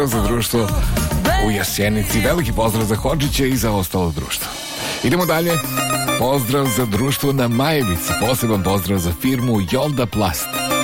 za društvo u Jasenici. Veliki pozdrav za Hodžića i za ostalo društvo. Idemo dalje. Pozdrav za društvo na Majevici. Poseban pozdrav za firmu Jolda Plast.